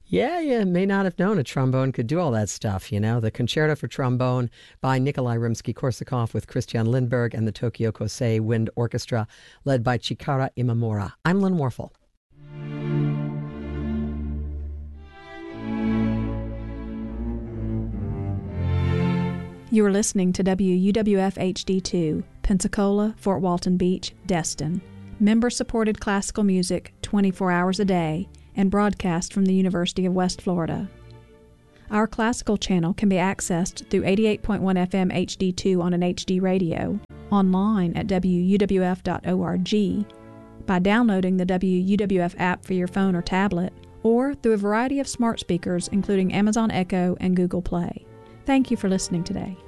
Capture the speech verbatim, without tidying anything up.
Yeah, you may not have known a trombone could do all that stuff, you know. The Concerto for Trombone by Nikolai Rimsky-Korsakov with Christian Lindberg and the Tokyo Kosei Wind Orchestra, led by Chikara Imamura. I'm Lynn Warfel. You are listening to W U W F H D two, Pensacola, Fort Walton Beach, Destin. Member-supported classical music twenty-four hours a day and broadcast from the University of West Florida. Our classical channel can be accessed through eighty-eight point one F M H D two on an H D radio, online at W U W F dot org, by downloading the W U W F app for your phone or tablet, or through a variety of smart speakers including Amazon Echo and Google Play. Thank you for listening today.